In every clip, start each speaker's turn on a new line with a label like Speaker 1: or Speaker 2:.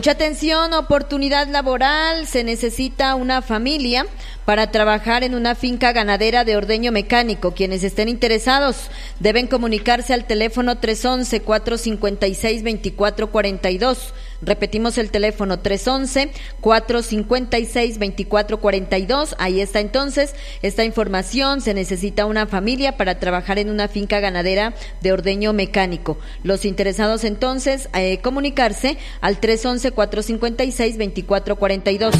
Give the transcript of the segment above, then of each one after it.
Speaker 1: Mucha atención, oportunidad laboral, se necesita una familia para trabajar en una finca ganadera de ordeño mecánico. Quienes estén interesados deben comunicarse al teléfono 311-456-2442. Repetimos el teléfono 311-456-2442. Ahí está entonces esta información. Se necesita una familia para trabajar en una finca ganadera de ordeño mecánico. Los interesados entonces comunicarse al 311-456-2442.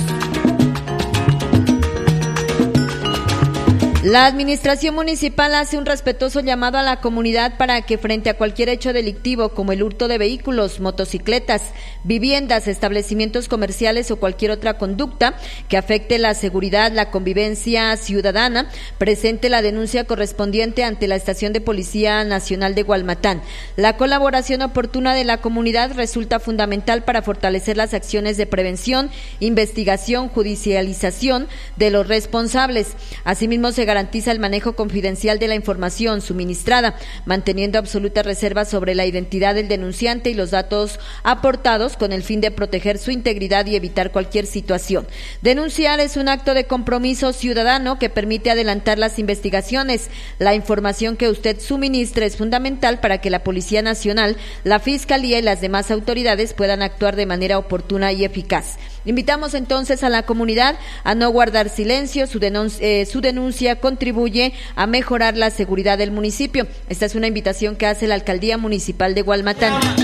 Speaker 1: La administración municipal hace un respetuoso llamado a la comunidad para que frente a cualquier hecho delictivo como el hurto de vehículos, motocicletas, viviendas, establecimientos comerciales o cualquier otra conducta que afecte la seguridad, la convivencia ciudadana, presente la denuncia correspondiente ante la Estación de Policía Nacional de Gualmatán. La colaboración oportuna de la comunidad resulta fundamental para fortalecer las acciones de prevención, investigación, judicialización de los responsables. Asimismo, se garantiza el manejo confidencial de la información suministrada, manteniendo absoluta reserva sobre la identidad del denunciante y los datos aportados con el fin de proteger su integridad y evitar cualquier situación. Denunciar es un acto de compromiso ciudadano que permite adelantar las investigaciones. La información que usted suministre es fundamental para que la Policía Nacional, la Fiscalía y las demás autoridades puedan actuar de manera oportuna y eficaz. Invitamos entonces a la comunidad a no guardar silencio. Su denuncia contribuye a mejorar la seguridad del municipio. Esta es una invitación que hace la Alcaldía Municipal de Gualmatán.